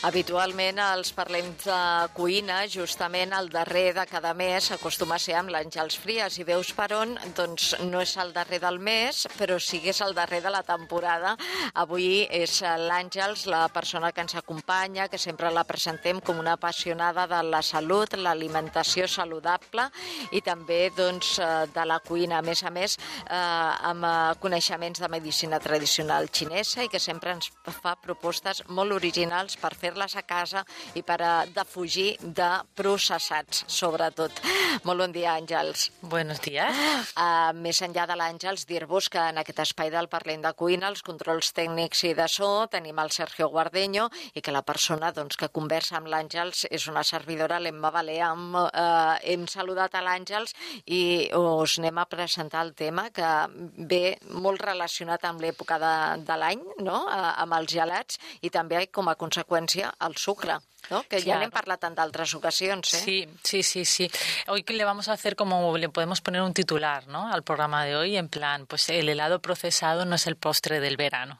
Habitualment els parlem de cuina, justament el darrer de cada mes acostuma a ser amb l'Àngels Fries, i veus per on, doncs no és el darrer del mes, però sí que és el darrer de la temporada. Avui és l'Àngels, la persona que ens acompanya, que sempre la presentem com una apassionada de la salut, l'alimentació saludable i també doncs, de la cuina, a més, amb coneixements de medicina tradicional xinesa i que sempre ens fa propostes molt originals per fer-les a casa i per defugir de processats, sobretot. Molt bon dia, Àngels. Buenos días. Més enllà de l'Àngels, dir-vos que en aquest espai del Parlem de Cuina, els controls tècnics i de so, tenim el Sergio Guardeño i que la persona que conversa amb l'Àngels és una servidora, l'Emma Balear. Hem saludat a l'Àngels i us anem a presentar el tema que ve molt relacionat amb l'època de l'any, no? Amb els gelats i també com a conseqüència el sucre, ¿no? Que ya n'hem parlat en d'altres ocasions, ¿eh? Sí. Hoy le vamos a hacer como, le podemos poner un titular, ¿no? Al programa de hoy, en plan, pues el helado procesado no es el postre del verano.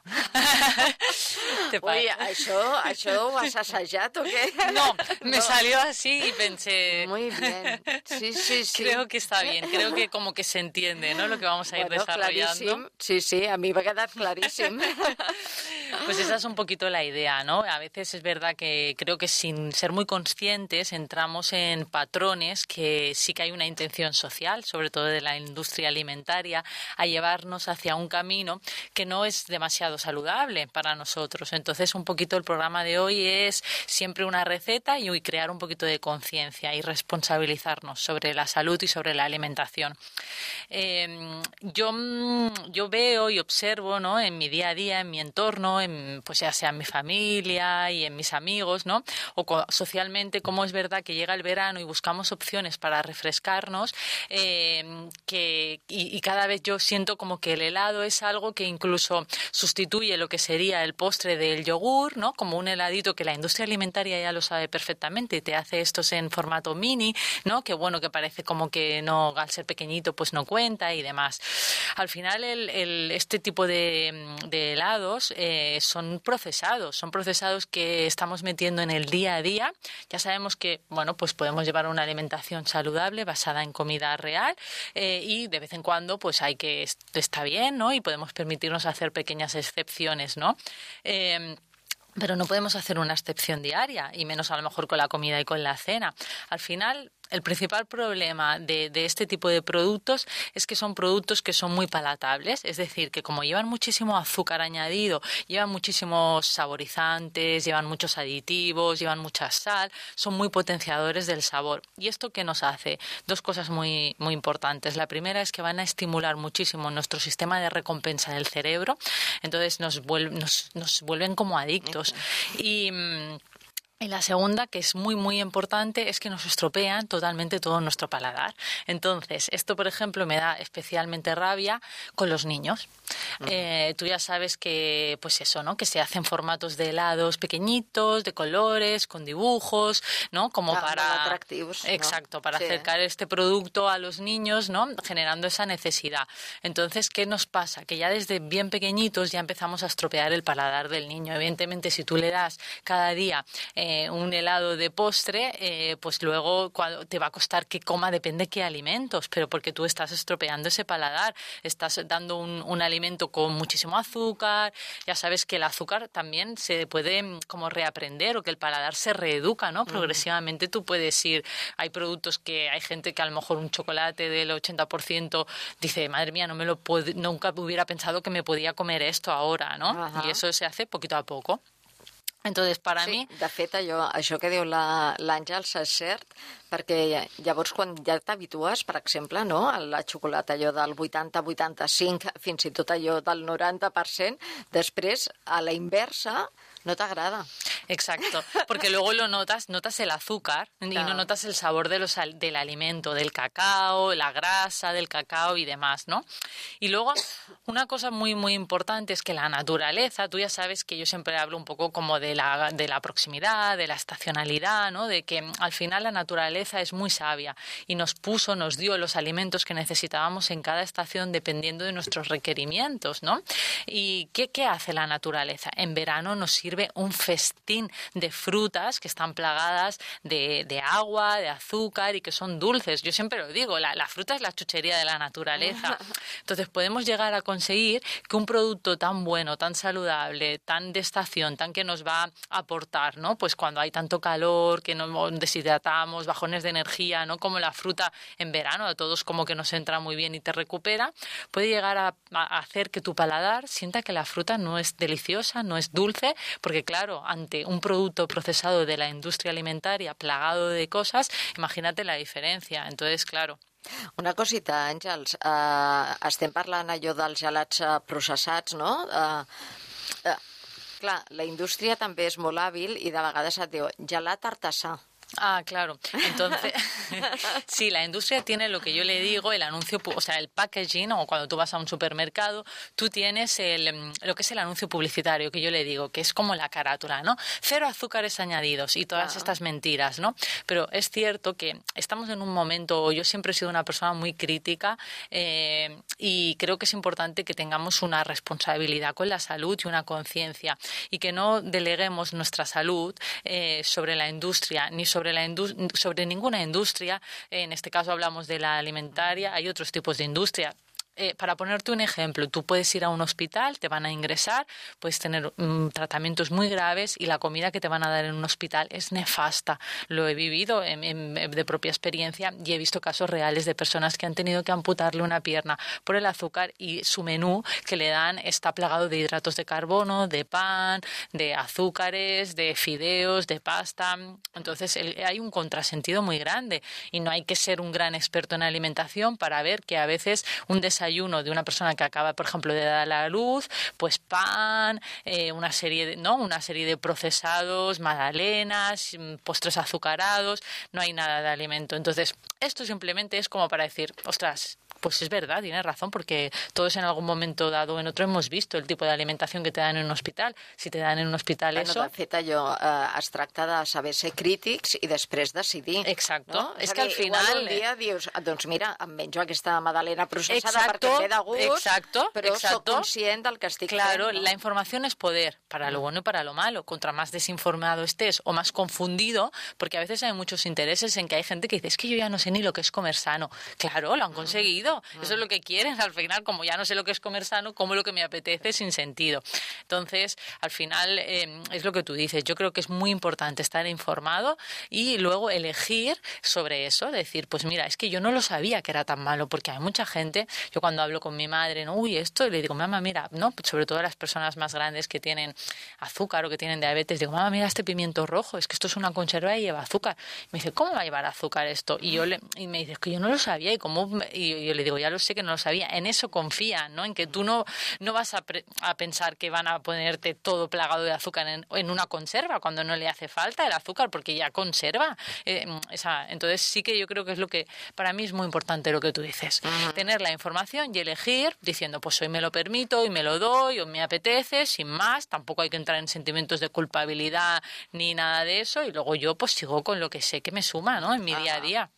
Uy, això ho has assajat o qué? No, me salió así y pensé... Muy bien, sí. Creo que está bien, creo que como que se entiende, ¿no? Lo que vamos a ir desarrollando. Claríssim. Sí, a mí me ha quedat claríssim. Pues esa es un poquito la idea, ¿no? A veces es verdad que creo que sin ser muy conscientes entramos en patrones que sí que hay una intención social, sobre todo de la industria alimentaria, a llevarnos hacia un camino que no es demasiado saludable para nosotros. Entonces, un poquito el programa de hoy es siempre una receta y crear un poquito de conciencia y responsabilizarnos sobre la salud y sobre la alimentación. Yo veo y observo, ¿no? En mi día a día, en mi entorno, pues ya sea en mi familia y en mis amigos, ¿no? O socialmente, cómo es verdad que llega el verano y buscamos opciones para refrescarnos, y cada vez yo siento como que el helado es algo que incluso sustituye lo que sería el postre del yogur, ¿no? Como un heladito que la industria alimentaria ya lo sabe perfectamente y te hace estos en formato mini, ¿no? Que bueno, que parece como que no, al ser pequeñito pues no cuenta y demás. Al final este tipo de helados son procesados que estamos metiendo en el día a día. Ya sabemos que, bueno, pues podemos llevar una alimentación saludable basada en comida real, y de vez en cuando pues está bien, ¿no? Y podemos permitirnos hacer pequeñas excepciones, ¿no? Pero no podemos hacer una excepción diaria, y menos a lo mejor con la comida y con la cena. Al final, el principal problema de este tipo de productos es que son productos que son muy palatables, es decir, que como llevan muchísimo azúcar añadido, llevan muchísimos saborizantes, llevan muchos aditivos, llevan mucha sal, son muy potenciadores del sabor. ¿Y esto qué nos hace? Dos cosas muy, muy importantes. La primera es que van a estimular muchísimo nuestro sistema de recompensa del cerebro, entonces nos vuelven como adictos. Y la segunda, que es muy, muy importante, es que nos estropean totalmente todo nuestro paladar. Entonces, esto, por ejemplo, me da especialmente rabia con los niños. Tú ya sabes que, pues eso, ¿no? Que se hacen formatos de helados pequeñitos, de colores, con dibujos, ¿no? Como para... atractivos, ¿no? Exacto, para acercar este producto a los niños, ¿no? Generando esa necesidad. Entonces, ¿qué nos pasa? Que ya desde bien pequeñitos ya empezamos a estropear el paladar del niño. Evidentemente, si tú le das cada día un helado de postre, pues luego te va a costar que coma, depende qué alimentos, pero porque tú estás estropeando ese paladar, estás dando un alimento con muchísimo azúcar. Ya sabes que el azúcar también se puede como reaprender, o que el paladar se reeduca, ¿no? Progresivamente tú puedes ir, hay productos que hay gente que a lo mejor un chocolate del 80% dice, madre mía, nunca hubiera pensado que me podía comer esto ahora, ¿no? Ajá. Y eso se hace poquito a poco. Entonces, para mi... De fet, això que diu l'Àngels és cert, perquè llavors quan ja t'habitues, per exemple, no, a la xocolata allò del 80-85, fins i tot allò del 90%, després, a la inversa, no t'agrada. Exacto, porque luego notas el azúcar, claro, y no notas el sabor del alimento, del cacao, la grasa del cacao y demás, ¿no? Y luego, una cosa muy, muy importante es que la naturaleza, tú ya sabes que yo siempre hablo un poco como de la proximidad, de la estacionalidad, ¿no? De que al final la naturaleza es muy sabia y nos dio los alimentos que necesitábamos en cada estación dependiendo de nuestros requerimientos, ¿no? ¿Y qué hace la naturaleza? En verano nos sirve un festín sinfín de frutas que están plagadas de agua, de azúcar y que son dulces. Yo siempre lo digo, la fruta es la chuchería de la naturaleza. Entonces podemos llegar a conseguir que un producto tan bueno, tan saludable, tan de estación, tan que nos va a aportar, ¿no? Pues cuando hay tanto calor, que nos deshidratamos, bajones de energía, ¿no? Como la fruta en verano, a todos como que nos entra muy bien y te recupera, puede llegar a hacer que tu paladar sienta que la fruta no es deliciosa, no es dulce, porque claro, ante un producto procesado de la industria alimentaria plagado de cosas, imagínate la diferencia. Entonces, claro. Una cosita, Àngels, estem parlant allò dels gelats processats, no? Clar, la indústria també és molt hàbil i de vegades et diu gelat artesà. Ah, claro. Entonces, sí, la industria tiene lo que yo le digo, el anuncio, o sea, el packaging, o cuando tú vas a un supermercado, tú tienes lo que es el anuncio publicitario, que yo le digo, que es como la carátula, ¿no? 0 azúcares añadidos y todas estas mentiras, ¿no? Pero es cierto que estamos en un momento, yo siempre he sido una persona muy crítica y creo que es importante que tengamos una responsabilidad con la salud y una conciencia y que no deleguemos nuestra salud sobre la industria ni sobre ninguna industria. En este caso hablamos de la alimentaria, hay otros tipos de industria. Para ponerte un ejemplo, tú puedes ir a un hospital, te van a ingresar, puedes tener tratamientos muy graves y la comida que te van a dar en un hospital es nefasta. Lo he vivido de propia experiencia y he visto casos reales de personas que han tenido que amputarle una pierna por el azúcar y su menú que le dan está plagado de hidratos de carbono, de pan, de azúcares, de fideos, de pasta. Entonces hay un contrasentido muy grande y no hay que ser un gran experto en alimentación para ver que a veces un desayuno de una persona que acaba, por ejemplo, de dar a luz, pues pan, una serie de procesados, magdalenas, postres azucarados, no hay nada de alimento. Entonces, esto simplemente es como para decir, ostras, pues es verdad, tienes razón, porque todos en algún momento dado o en otro hemos visto el tipo de alimentación que te dan en un hospital. Si te dan en un hospital eso... De fet, allò es tracta de saber ser crítics i després decidir. Exacto. No? És que al final... Igual un dia dius, doncs mira, em menjo aquesta magdalena processada perquè em ve de gust, però soc conscient del que estic fent. Claro, la información es poder, para lo bueno y para lo malo. Contra más desinformado estés o más confundido, porque a veces hay muchos intereses en que hay gente que dice, es que yo ya no sé ni lo que es comer sano. Claro, lo han conseguido. Eso es lo que quieren. Al final, como ya no sé lo que es comer sano, como lo que me apetece sin sentido. Entonces, al final, es lo que tú dices. Yo creo que es muy importante estar informado y luego elegir sobre eso. Decir, pues mira, es que yo no lo sabía que era tan malo, porque hay mucha gente, yo cuando hablo con mi madre, no, uy, esto, y le digo, mamá, mira, no, sobre todo las personas más grandes que tienen azúcar o que tienen diabetes, digo, mamá, mira este pimiento rojo, es que esto es una conserva y lleva azúcar. Me dice, ¿cómo va a llevar azúcar esto? Y me dice, es que yo no lo sabía, y yo le digo, ya lo sé que no lo sabía. En eso confía, ¿no? En que tú no vas a pensar que van a ponerte todo plagado de azúcar en una conserva cuando no le hace falta el azúcar, porque ya conserva. Entonces sí que yo creo que es lo que para mí es muy importante lo que tú dices. Tener la información y elegir diciendo, pues hoy me lo permito, hoy me lo doy, hoy me apetece, sin más. Tampoco hay que entrar en sentimientos de culpabilidad ni nada de eso. Y luego yo pues sigo con lo que sé que me suma, ¿no? En mi día a día.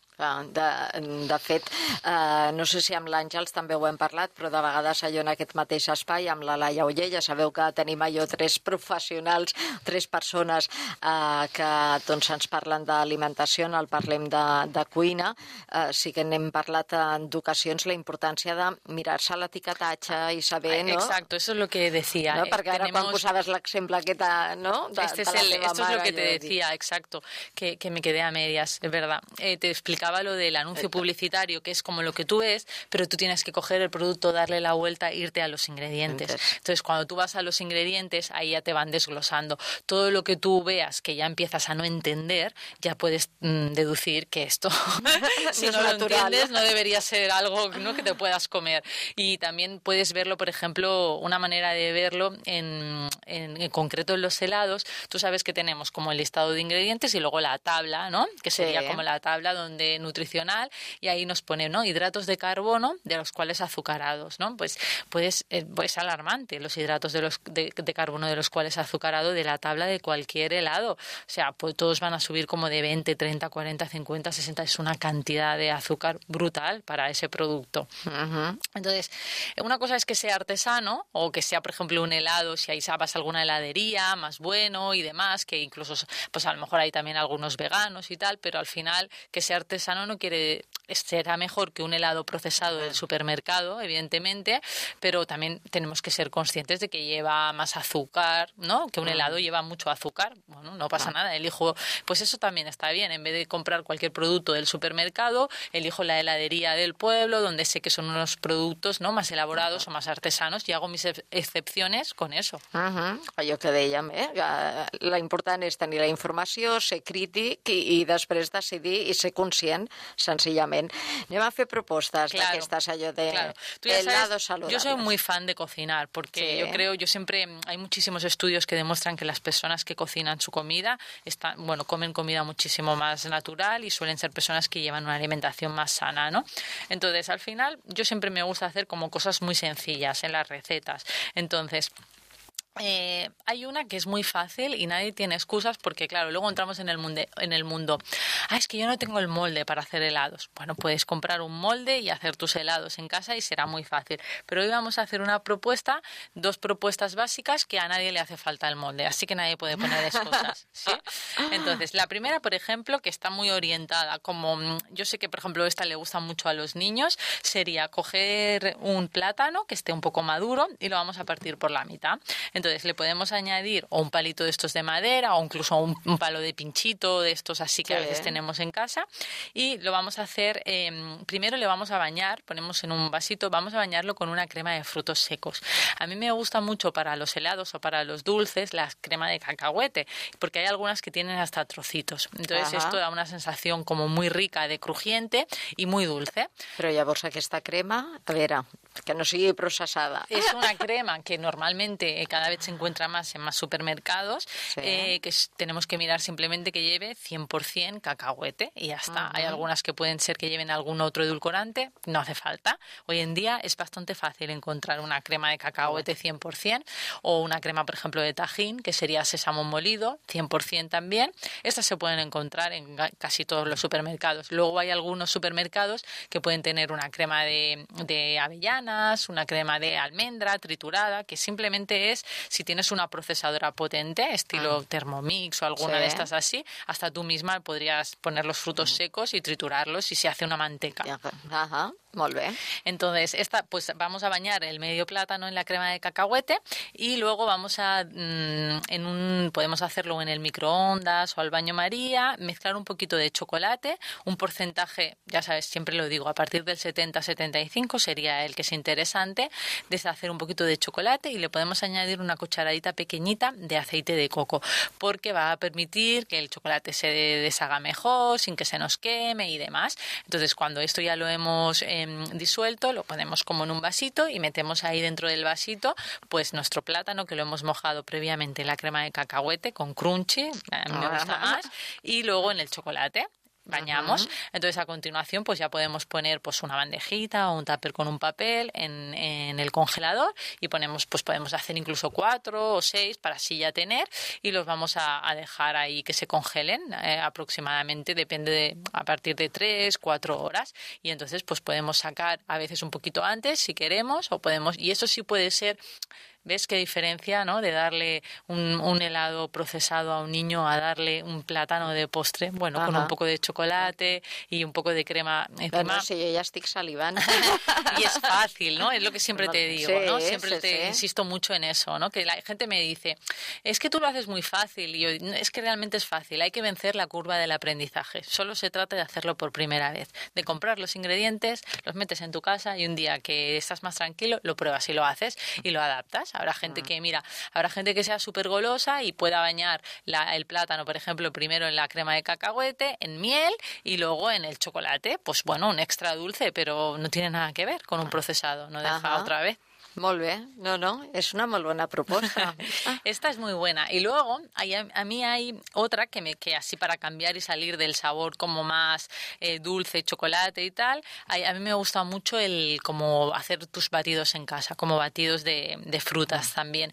De fet, no sé si amb l'Àngels també ho hem parlat, però de vegades allò en aquest mateix espai, amb la Laia Oller, ja sabeu que tenim allò 3 professionals, 3 persones que doncs, ens parlen d'alimentació, en el parlem de cuina. Sí que n'hem parlat en ocasions la importància de mirar-se l'etiquetatge i saber, no? Exacto, eso es lo que decía. No? Perquè ara quan posaves l'exemple aquest, no? Esto es lo que te decía, exacto, que me quedé a medias, es verdad. Te explicaba lo del anuncio publicitario, que es como lo que tú ves, pero tú tienes que coger el producto, darle la vuelta e irte a los ingredientes. Entonces, cuando tú vas a los ingredientes, ahí ya te van desglosando. Todo lo que tú veas que ya empiezas a no entender, ya puedes deducir que esto, si no lo entiendes, no debería ser algo, ¿no?, que te puedas comer. Y también puedes verlo, por ejemplo, una manera de verlo en concreto en los helados. Tú sabes que tenemos como el listado de ingredientes y luego la tabla, ¿no?, que sería como la tabla donde nutricional, y ahí nos pone, ¿no?, hidratos de carbono de los cuales azucarados, ¿no? Pues es alarmante los hidratos de carbono de los cuales azucarado de la tabla de cualquier helado. O sea, pues todos van a subir como de 20, 30, 40, 50, 60. Es una cantidad de azúcar brutal para ese producto. Entonces, una cosa es que sea artesano o que sea, por ejemplo, un helado, si ahí vas a alguna heladería más bueno y demás, que incluso, pues a lo mejor hay también algunos veganos y tal, pero al final que sea artesano no quiere... Será mejor que un helado procesado del supermercado, evidentemente, pero también tenemos que ser conscientes de que lleva más azúcar, ¿no? Que un helado lleva mucho azúcar. Bueno, no pasa nada, elijo... Pues eso también está bien. En vez de comprar cualquier producto del supermercado, elijo la heladería del pueblo, donde sé que son unos productos, ¿no?, más elaborados o más artesanos, y hago mis excepciones con eso. Allò que dèiem, la important és tenir la informació, ser crític i després decidir i ser conscient, senzillament. Anem a fer propostes d'aquestes, allò de helados saludables. Yo soy muy fan de cocinar, porque yo siempre, hay muchísimos estudios que demuestran que las personas que cocinan su comida comen comida muchísimo más natural y suelen ser personas que llevan una alimentación más sana, ¿no? Entonces, al final, yo siempre me gusta hacer como cosas muy sencillas en las recetas. Entonces, hay una que es muy fácil y nadie tiene excusas, porque claro, luego entramos en el mundo. Es que yo no tengo el molde para hacer helados. Bueno, puedes comprar un molde y hacer tus helados en casa y será muy fácil. Pero hoy vamos a hacer dos propuestas básicas que a nadie le hace falta el molde, así que nadie puede poner excusas, ¿sí? Entonces, la primera, por ejemplo, que está muy orientada, como yo sé que, por ejemplo, esta le gusta mucho a los niños, sería coger un plátano que esté un poco maduro y lo vamos a partir por la mitad. Entonces le podemos añadir o un palito de estos de madera o incluso un palo de pinchito de estos así que a veces tenemos en casa, y lo vamos a hacer, primero le vamos a bañar, ponemos en un vasito, vamos a bañarlo con una crema de frutos secos. A mí me gusta mucho para los helados o para los dulces la crema de cacahuete, porque hay algunas que tienen hasta trocitos. Entonces esto da una sensación como muy rica de crujiente y muy dulce. Però llavors aquesta crema, a veure, que no sigui processada. Es una crema que normalmente cada vez se encuentra más en más supermercados, que tenemos que mirar simplemente que lleve 100% cacahuete y ya está. Hay algunas que pueden ser que lleven algún otro edulcorante, no hace falta. Hoy en día es bastante fácil encontrar una crema de cacahuete 100% o una crema, por ejemplo, de tajín, que sería sésamo molido, 100% también. Estas se pueden encontrar en casi todos los supermercados. Luego hay algunos supermercados que pueden tener una crema de avellanas, una crema de almendra triturada, que simplemente es, si tienes una procesadora potente, estilo Thermomix o alguna de estas así, hasta tú misma podrías poner los frutos secos y triturarlos y se hace una manteca. Molt bé. Entonces, pues vamos a bañar el medio plátano en la crema de cacahuete y luego vamos a, podemos hacerlo en el microondas o al baño María, mezclar un poquito de chocolate, un porcentaje, ya sabes, siempre lo digo, a partir del 70-75 sería el que es interesante, deshacer un poquito de chocolate y le podemos añadir una cucharadita pequeñita de aceite de coco, porque va a permitir que el chocolate se deshaga mejor, sin que se nos queme y demás. Entonces, cuando esto ya lo hemos disuelto, lo ponemos como en un vasito y metemos ahí dentro del vasito pues nuestro plátano, que lo hemos mojado previamente en la crema de cacahuete con crunchy, a mí me gusta más, y luego en el chocolate. Bañamos. Entonces, a continuación, pues ya podemos poner pues una bandejita o un tupper con un papel en el congelador y podemos hacer incluso 4 o 6 para así ya tener, y los vamos a dejar ahí que se congelen aproximadamente, a partir de 3-4 horas, y entonces pues podemos sacar a veces un poquito antes si queremos, y eso sí puede ser. ¿Ves qué diferencia, no? De darle un helado procesado a un niño a darle un plátano de postre, bueno, con un poco de chocolate y un poco de crema encima. Bueno, sí, yo ya estoy salivando. Y es fácil, ¿no? Es lo que siempre te digo, ¿no? Siempre te insisto mucho en eso, ¿no? Que la gente me dice, es que tú lo haces muy fácil. Y yo, es que realmente es fácil. Hay que vencer la curva del aprendizaje. Solo se trata de hacerlo por primera vez. De comprar los ingredientes, los metes en tu casa y un día que estás más tranquilo, lo pruebas y lo haces y lo adaptas. Habrá gente que sea súper golosa y pueda bañar el plátano, por ejemplo, primero en la crema de cacahuete, en miel y luego en el chocolate. Pues bueno, un extra dulce, pero no tiene nada que ver con un procesado, no deja otra vez. Molt bé. No, és una molt bona proposta. Esta es muy buena. Y luego, a mí hay otra que así para cambiar y salir del sabor como más dulce, chocolate y tal, a mí me gusta mucho como hacer tus batidos en casa, como batidos de frutas también.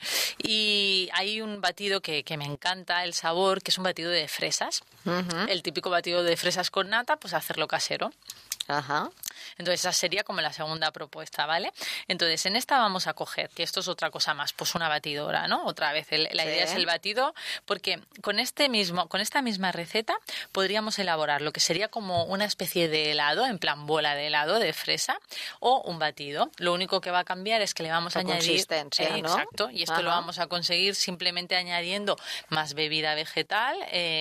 Y hay un batido que me encanta el sabor, que es un batido de fresas. El típico batido de fresas con nata, pues hacerlo casero. Ajá. Entonces esa sería como la segunda propuesta, ¿vale? Entonces en esta vamos a coger, que esto es otra cosa más, pues una batidora, ¿no? Otra vez, la idea es el batido, porque con esta misma receta podríamos elaborar lo que sería como una especie de helado, en plan bola de helado de fresa, o un batido. Lo único que va a cambiar es que le vamos a añadir... consistencia, ¿no? Exacto, y esto lo vamos a conseguir simplemente añadiendo más bebida vegetal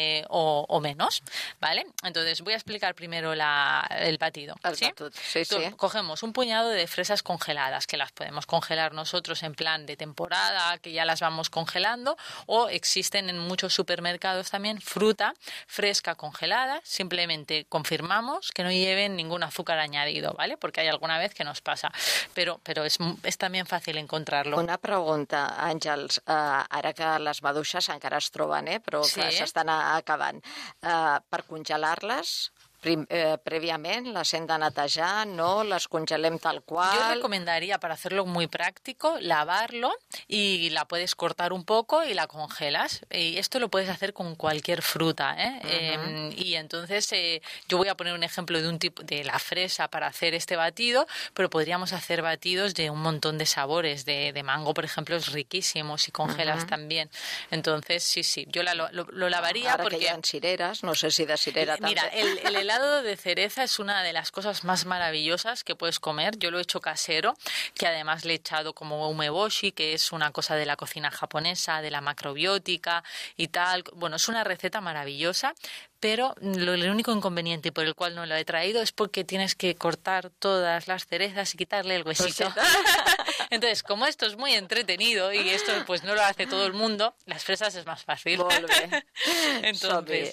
o menos, ¿vale? Entonces voy a explicar primero el batido. ¿Sí? Sí. Cogemos un puñado de fresas congeladas, que las podemos congelar nosotros en plan de temporada, que ya las vamos congelando, o existen en muchos supermercados también fruta fresca congelada. Simplemente confirmamos que no lleven ningún azúcar añadido, ¿vale? Porque hay alguna vez que nos pasa, pero es también fácil encontrarlo. Una pregunta, Àngels, ara que les maduixes encara es troben, però que s'estan acabant, per congelar-les previamente las hem de netejar, no las congelem tal cual. Yo recomendaría, para hacerlo muy práctico, lavarlo y la puedes cortar un poco y la congelas. Y esto lo puedes hacer con cualquier fruta, ¿eh? Y entonces yo voy a poner un ejemplo de un tipo de la fresa para hacer este batido, pero podríamos hacer batidos de un montón de sabores. De mango, por ejemplo, es riquísimo si congelas también. Entonces, sí, yo lo lavaría. Ahora porque que hi ha cireres, no sé si de cirera també. Mira, el helado de cereza es una de las cosas más maravillosas que puedes comer. Yo lo he hecho casero, que además le he echado como umeboshi, que es una cosa de la cocina japonesa, de la macrobiótica y tal. Bueno, es una receta maravillosa, pero el único inconveniente por el cual no lo he traído es porque tienes que cortar todas las cerezas y quitarle el huesito. Entonces, como esto es muy entretenido y esto pues no lo hace todo el mundo, las fresas es más fácil. Molt bé. Entonces,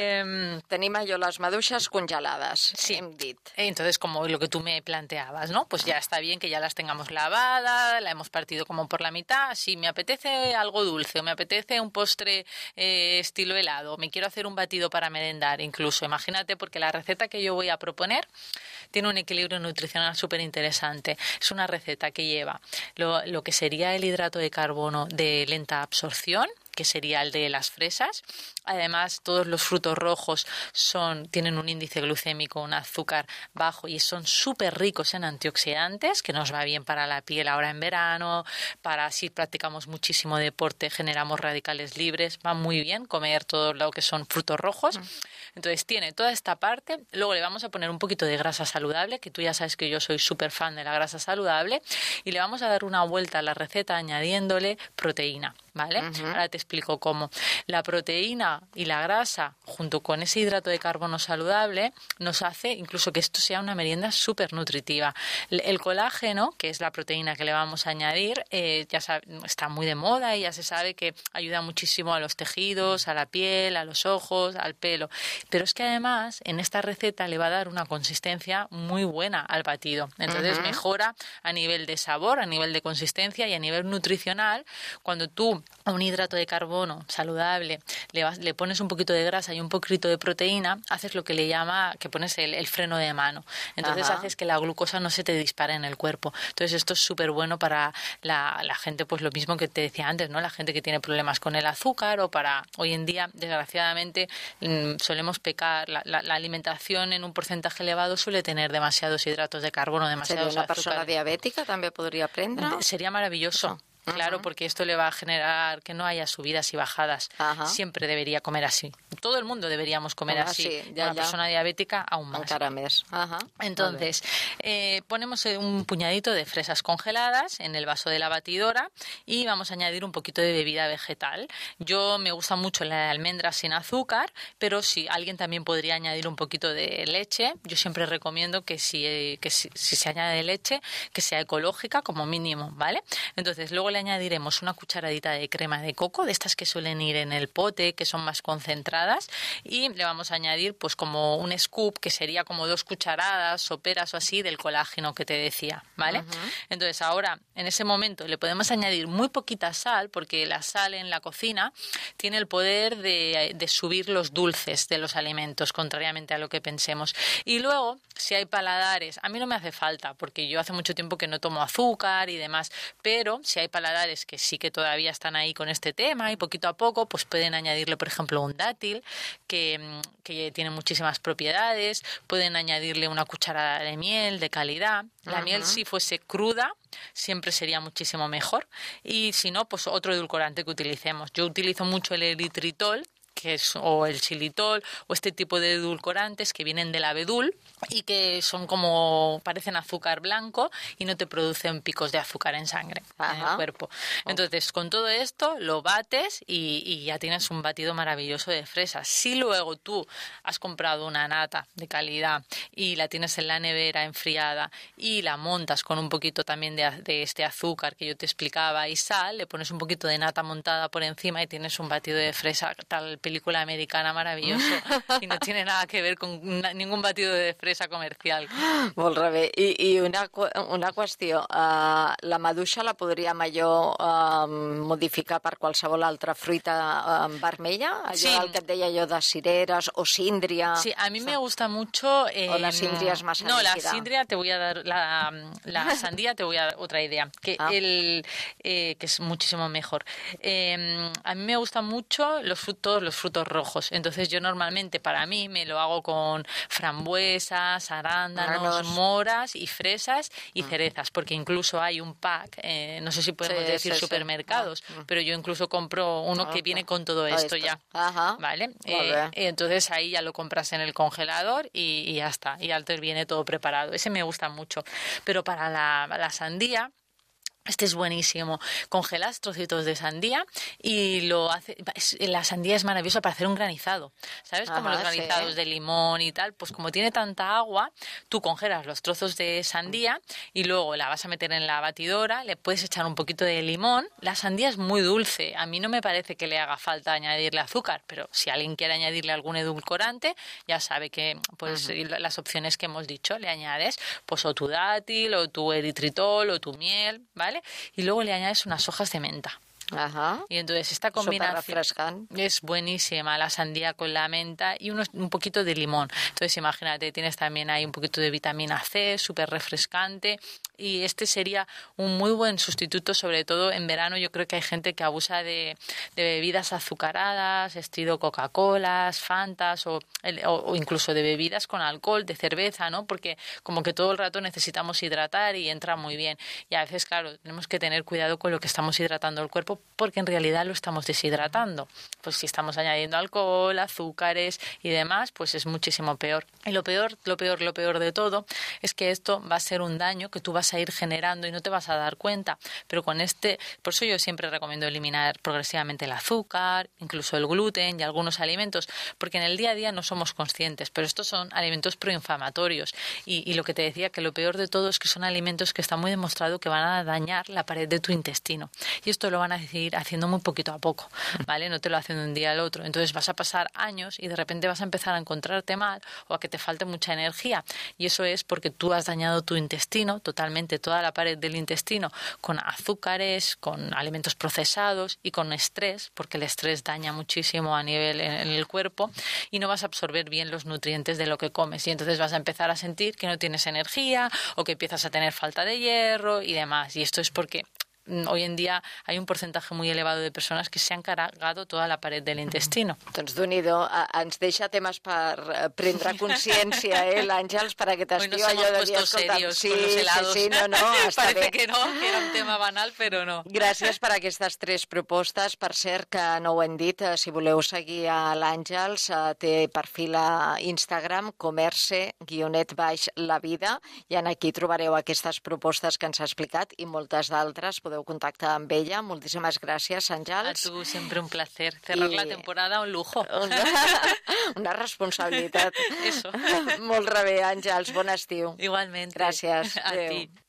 tenim allò les maduixes congelades, sí. hem dit. Entonces, como lo que tú me planteabas, ¿no? Pues ya está bien que ya las tengamos lavadas, la hemos partido como por la mitad. Si me apetece algo dulce o me apetece un postre estilo helado, me quiero hacer un batido para merendar incluso, imagínate, porque la receta que yo voy a proponer tiene un equilibrio nutricional súper interesante. Es una receta que lleva lo que sería el hidrato de carbono de lenta absorción, que sería el de las fresas. Además, todos los frutos rojos tienen un índice glucémico, un azúcar bajo y son súper ricos en antioxidantes, que nos va bien para la piel ahora en verano, para si practicamos muchísimo deporte, generamos radicales libres, va muy bien comer todo lo que son frutos rojos. Entonces tiene toda esta parte, luego le vamos a poner un poquito de grasa saludable, que tú ya sabes que yo soy súper fan de la grasa saludable, y le vamos a dar una vuelta a la receta añadiéndole proteína, ¿vale? Ahora te explico cómo. La proteína y la grasa, junto con ese hidrato de carbono saludable, nos hace incluso que esto sea una merienda súper nutritiva. El colágeno, que es la proteína que le vamos a añadir, está muy de moda y ya se sabe que ayuda muchísimo a los tejidos, a la piel, a los ojos, al pelo. Pero es que además en esta receta le va a dar una consistencia muy buena al batido. Entonces mejora a nivel de sabor, a nivel de consistencia y a nivel nutricional. Cuando tú a un hidrato de carbono saludable le pones un poquito de grasa y un poquito de proteína, haces lo que le llama, que pones el freno de mano. Entonces haces que la glucosa no se te dispare en el cuerpo. Entonces esto es súper bueno para la gente, pues lo mismo que te decía antes, ¿no? La gente que tiene problemas con el azúcar o para hoy en día, desgraciadamente, solemos pecar. La alimentación en un porcentaje elevado suele tener demasiados hidratos de carbono, demasiados ¿Sería una azúcares. persona diabética también podría prendre? Sería maravilloso. Claro, porque esto le va a generar que no haya subidas y bajadas. Siempre debería comer así. Todo el mundo deberíamos comer así. Sí, Una persona diabética aún más. Encara més. Entonces, ponemos un puñadito de fresas congeladas en el vaso de la batidora y vamos a añadir un poquito de bebida vegetal. Yo me gusta mucho la de almendras sin azúcar, pero si alguien también podría añadir un poquito de leche. Yo siempre recomiendo que si se añade leche, que sea ecológica como mínimo, ¿vale? Entonces, luego le añadiremos una cucharadita de crema de coco, de estas que suelen ir en el pote, que son más concentradas, y le vamos a añadir pues como un scoop, que sería como 2 cucharadas, soperas o así, del colágeno que te decía, ¿vale? Entonces ahora, en ese momento, le podemos añadir muy poquita sal, porque la sal en la cocina tiene el poder de subir los dulces de los alimentos, contrariamente a lo que pensemos. Y luego, si hay paladares, a mí no me hace falta, porque yo hace mucho tiempo que no tomo azúcar y demás, pero si hay paladares que sí que todavía están ahí con este tema y poquito a poco, pues pueden añadirle, por ejemplo, un dátil que tiene muchísimas propiedades, pueden añadirle una cucharada de miel de calidad. La miel, si fuese cruda, siempre sería muchísimo mejor, y si no, pues otro edulcorante que utilicemos. Yo utilizo mucho el eritritol, o el xilitol, o este tipo de edulcorantes que vienen del abedul y que son como, parecen azúcar blanco y no te producen picos de azúcar en sangre, en el cuerpo. Entonces, con todo esto lo bates y ya tienes un batido maravilloso de fresas. Si luego tú has comprado una nata de calidad y la tienes en la nevera enfriada y la montas con un poquito también de este azúcar que yo te explicaba y sal, le pones un poquito de nata montada por encima y tienes un batido de fresa tal película americana maravilloso i no tiene nada que ver con ningún batido de fresa comercial. Molt bé. I una qüestió, la maduixa la podríem allò modificar per qualsevol altra fruita vermella? Allò sí. El que et deia jo de cireres o síndria. Sí, a mí me gusta mucho... o la síndria es más no, líquida. la síndria te voy a dar... La sandía te voy a dar otra idea, que es muchísimo mejor. A mí me gustan mucho los frutos rojos. Entonces yo normalmente, para mí, me lo hago con frambuesas, arándanos, moras y fresas y cerezas, porque incluso hay un pack, no sé si podemos decir supermercados, pero yo incluso compro uno que viene con todo esto ya. ¿Vale? Entonces ahí ya lo compras en el congelador y ya está. Y ya te viene todo preparado. Ese me gusta mucho. Pero para la sandía, este es buenísimo. Congelas trocitos de sandía y la sandía es maravillosa para hacer un granizado. ¿Sabes? Como los granizados de limón y tal. Pues como tiene tanta agua, tú congelas los trozos de sandía y luego la vas a meter en la batidora, le puedes echar un poquito de limón. La sandía es muy dulce. A mí no me parece que le haga falta añadirle azúcar, pero si alguien quiere añadirle algún edulcorante, ya sabe que pues las opciones que hemos dicho, le añades pues o tu dátil, o tu eritritol, o tu miel, ¿vale? Y luego le añades unas hojas de menta. Y entonces esta combinación es buenísima, la sandía con la menta y un poquito de limón. Entonces imagínate, tienes también ahí un poquito de vitamina C, súper refrescante, y este sería un muy buen sustituto, sobre todo en verano. Yo creo que hay gente que abusa de bebidas azucaradas, estilo Coca-Colas, Fantas o incluso de bebidas con alcohol, de cerveza, ¿no? Porque como que todo el rato necesitamos hidratar y entra muy bien. Y a veces, claro, tenemos que tener cuidado con lo que estamos hidratando el cuerpo, porque en realidad lo estamos deshidratando. Pues si estamos añadiendo alcohol, azúcares y demás, pues es muchísimo peor. Y lo peor de todo es que esto va a ser un daño que tú vas a ir generando y no te vas a dar cuenta. Pero con por eso yo siempre recomiendo eliminar progresivamente el azúcar, incluso el gluten y algunos alimentos, porque en el día a día no somos conscientes, pero estos son alimentos proinflamatorios. Y lo que te decía, que lo peor de todo es que son alimentos que está muy demostrado que van a dañar la pared de tu intestino. Y esto lo van a ir haciendo muy poquito a poco, ¿vale? No te lo hacen de un día al otro. Entonces vas a pasar años y de repente vas a empezar a encontrarte mal o a que te falte mucha energía. Y eso es porque tú has dañado tu intestino, totalmente toda la pared del intestino, con azúcares, con alimentos procesados y con estrés, porque el estrés daña muchísimo a nivel en el cuerpo y no vas a absorber bien los nutrientes de lo que comes. Y entonces vas a empezar a sentir que no tienes energía o que empiezas a tener falta de hierro y demás. Y esto es porque hoy en dia hay un porcentaje muy elevado de persones que se han cargado toda la paret del intestino. Doncs Déu-n'hi-do, ens deixa temes per prendre consciència, l'Àngels, per aquest estiu. Hoy nos hemos puesto serios con los helados. Parece que no, que era un tema banal, però no. Gràcies per aquestes 3 propostes. Per cert, que no ho hem dit, si voleu seguir a l'Àngels, té perfil a Instagram, comerce_la vida, i aquí trobareu aquestes propostes que ens ha explicat i moltes d'altres. Podeu contactar amb ella. Moltíssimes gràcies, Àngels. A tu, sempre un placer. Cerrar la temporada, un lujo. Una responsabilitat. Eso. Molt bé, Àngels. Bon estiu. Igualmente. Gràcies. A ti.